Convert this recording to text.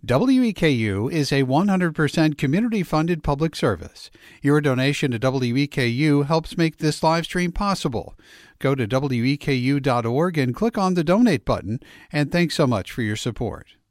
WEKU is a 100% community-funded public service. Your donation to WEKU helps make this live stream possible. Go to weku.org and click on the donate button, and thanks so much for your support.